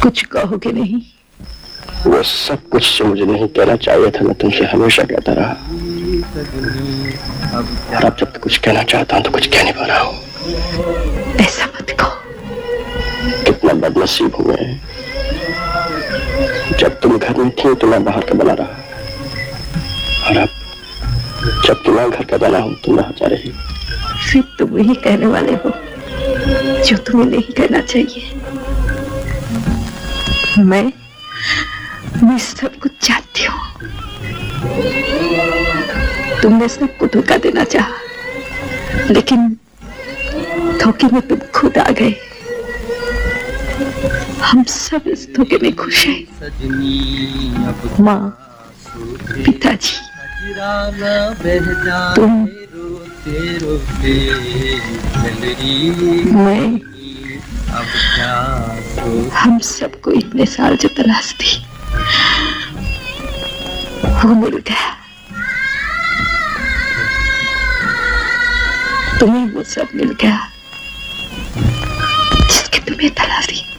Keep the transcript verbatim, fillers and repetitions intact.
कुछ कहोगे नहीं? वो सब कुछ जो मुझे नहीं कहना चाहिए था मैं तुमसे हमेशा कहता रहा, और अब जब तो कुछ कहना चाहता हूं तो कुछ कह नहीं पा रहा हूं। ऐसा मत कहो। कितना बदनसीब हूं मैं। जब तुम घर में थी तो मैं बाहर का बना रहा, और अब जब तुम घर का बना हूं तुम वहां जा रही। फिर तुम वही कहने वाले हो जो तुम्हें नहीं कहना चाहिए। मैं मैं सब कुछ जानती हूँ। तुमने सबको धोखा देना चाहा, लेकिन धोखे में तुम खुद आ गए। हम सब इस धोखे में खुश हैं। माँ, पिताजी, तुम, मैं, हम सबको इतने साल जो तलाश थी वो मिल गया। तुम्हें वो सब मिल गया जिसकी तुम्हें तलाश थी।